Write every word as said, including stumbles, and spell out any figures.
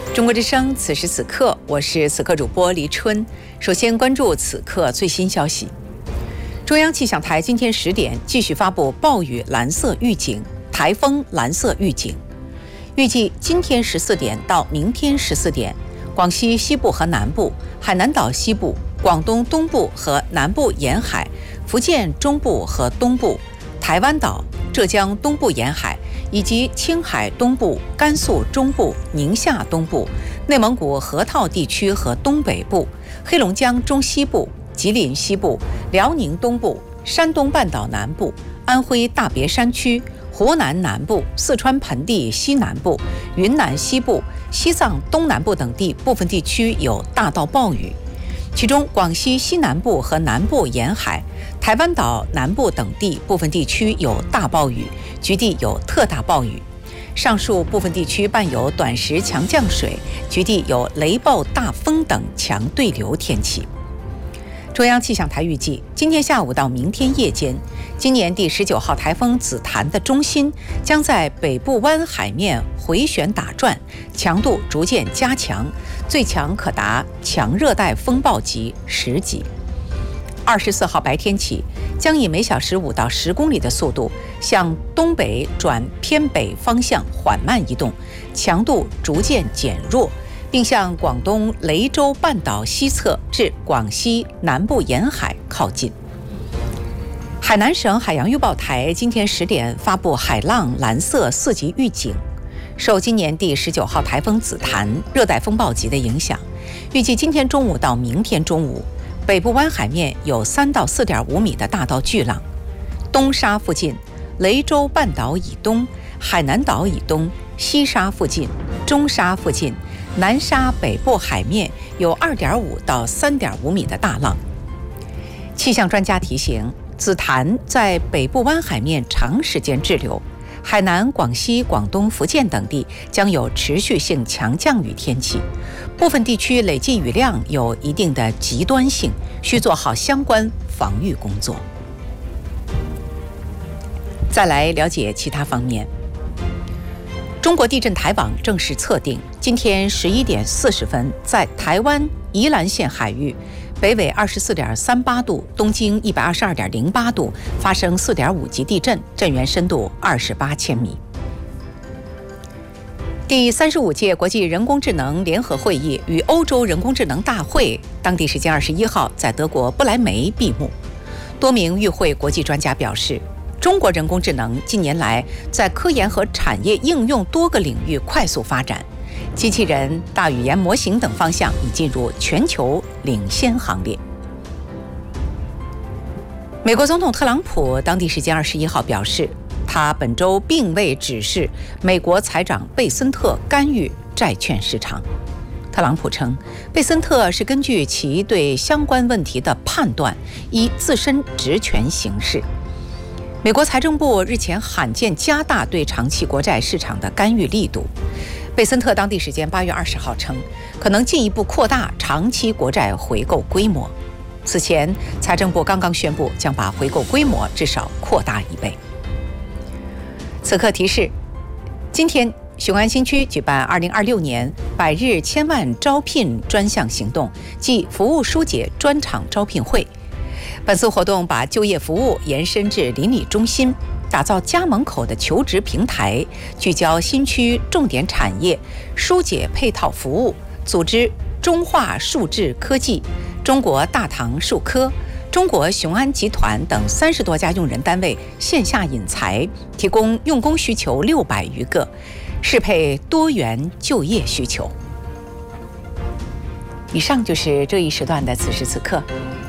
中国之声，此时此刻，我是此刻主播黎春。首先关注此刻最新消息。中央气象台今天十点继续发布暴雨蓝色预警、台风蓝色预警。预计今天十四点到明天十四点，广西西部和南部、海南岛西部、广东东部和南部沿海、福建中部和东部、台湾岛、浙江东部沿海以及青海东部、甘肃中部、宁夏东部、内蒙古河套地区和东北部、黑龙江中西部、吉林西部、辽宁东部、山东半岛南部、安徽大别山区、湖南南部、四川盆地西南部、云南西部、西藏东南部等地部分地区有大到暴雨，其中广西西南部和南部沿海、台湾岛南部等地部分地区有大暴雨，局地有特大暴雨。上述部分地区伴有短时强降水，局地有雷暴大风等强对流天气。中央气象台预计，今天下午到明天夜间，今年第十九号台风紫檀的中心将在北部湾海面回旋打转，强度逐渐加强，最强可达强热带风暴级十级。二十四号白天起，将以每小时五到十公里的速度向东北转偏北方向缓慢移动，强度逐渐减弱，并向广东雷州半岛西侧至广西南部沿海靠近。海南省海洋预报台今天十点发布海浪蓝色四级预警，受今年第十九号台风紫檀热带风暴级的影响，预计今天中午到明天中午，北部湾海面有三到四点五米的大到巨浪，东沙附近、雷州半岛以东、海南岛以东、西沙附近、中沙附近、南沙北部海面有二点五到三点五米的大浪。气象专家提醒，紫檀在北部湾海面长时间滞留，海南、广西、广东、福建等地将有持续性强降雨天气，部分地区累计雨量有一定的极端性，需做好相关防御工作。再来了解其他方面。中国地震台网正式测定，今天十一点四十分，在台湾宜兰县海域北纬二十四点三八度，东经一百二十二点零八度发生四点五级地震，震源深度二十八千米。第三十五届国际人工智能联合会议与欧洲人工智能大会当地时间二十一号在德国不来梅闭幕。多名与会国际专家表示，中国人工智能近年来在科研和产业应用多个领域快速发展，机器人、大语言模型等方向已进入全球领先行列。美国总统特朗普当地时间二十一号表示，他本周并未指示美国财长贝森特干预债券市场。特朗普称，贝森特是根据其对相关问题的判断，依自身职权行事。美国财政部日前罕见加大对长期国债市场的干预力度。贝森特当地时间八月二十号称，可能进一步扩大长期国债回购规模。此前，财政部刚刚宣布将把回购规模至少扩大一倍。此刻提示，今天雄安新区举办二零二六年百日千万招聘专项行动暨服务疏解专场招聘会。本次活动把就业服务延伸至邻里中心，打造家门口的求职平台，聚焦新区重点产业，疏解配套服务，组织中化数智科技、中国大唐数科、中国雄安集团等三十多家用人单位线下引才，提供用工需求六百余个，适配多元就业需求。以上就是这一时段的此时此刻，